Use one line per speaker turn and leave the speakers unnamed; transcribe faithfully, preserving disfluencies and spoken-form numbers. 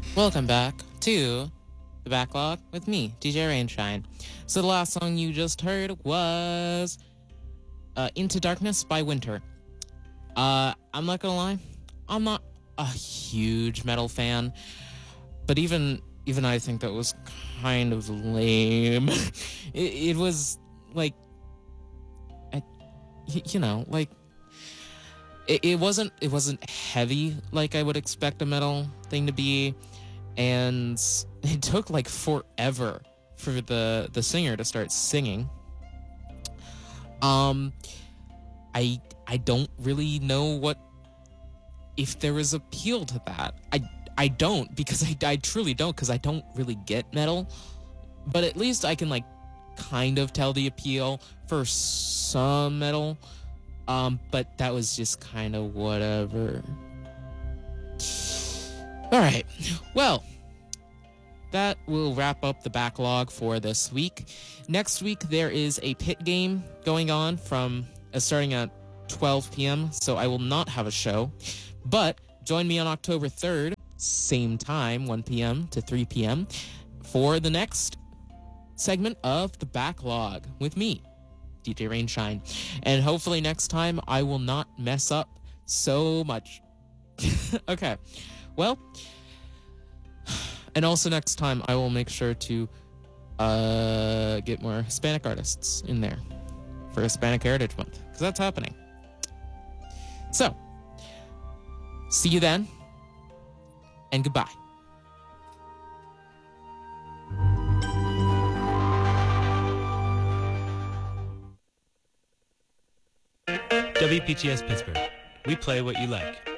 Welcome back to The Backlog with me, D J Rainshine. So the last song you just heard was uh, Into Darkness by Winter. Uh, I'm not gonna lie, I'm not a huge metal fan, but even even I think that was kind of lame. it, it was like, I, you know, like it, it wasn't it wasn't heavy like I would expect a metal thing to be. And it took like forever for the the singer to start singing. Um, I I don't really know what if there is appeal to that. I I don't because I I truly don't because I don't really get metal. But at least I can like kind of tell the appeal for some metal. Um, but that was just kind of whatever. All right. Well, that will wrap up the backlog for this week. Next week, there is a pit game going on from uh, starting at twelve p.m., so I will not have a show. But join me on October third, same time, one p.m. to three p.m., for the next segment of the backlog with me, D J Rainshine. And hopefully next time I will not mess up so much. Okay. Well, and also next time I will make sure to uh, get more Hispanic artists in there for Hispanic Heritage Month, because that's happening. So, see you then, and goodbye.
W P T S Pittsburgh. We play what you like.